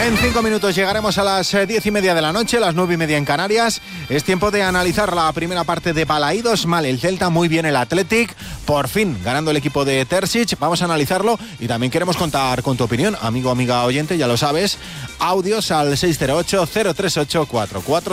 En 5 minutos llegaremos a las 10:30 de la noche, las 9:30 en Canarias. Es tiempo de analizar la primera parte de Balaídos. Mal el Celta, muy bien el Athletic. Por fin, ganando el equipo de Terzic. Vamos a analizarlo y también queremos contar con tu opinión. Amigo, amiga oyente, ya lo sabes. Audios al 608-038-443.